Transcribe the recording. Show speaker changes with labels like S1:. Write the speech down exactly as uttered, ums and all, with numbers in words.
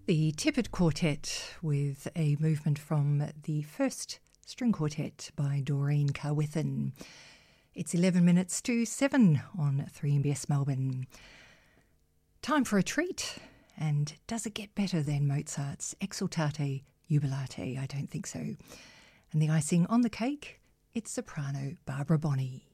S1: The Tippett Quartet with a movement from the first string quartet by Doreen Carwithen. It's eleven minutes to seven on three M B S Melbourne. Time for a treat, and does it get better than Mozart's Exultate Jubilate? I don't think so. And the icing on the cake, it's soprano Barbara Bonney.